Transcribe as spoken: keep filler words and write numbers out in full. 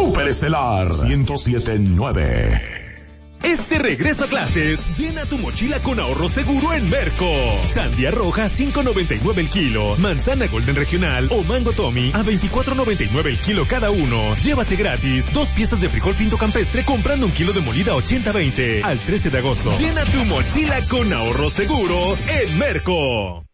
Superestelar ciento siete punto nueve. Este regreso a clases, llena tu mochila con ahorro seguro en Merco. Sandía roja, cinco noventa y nueve el kilo. Manzana Golden Regional o Mango Tommy a veinticuatro noventa y nueve el kilo cada uno. Llévate gratis dos piezas de frijol pinto campestre comprando un kilo de molida ochenta veinte. Al trece de agosto. Llena tu mochila con ahorro seguro en Merco.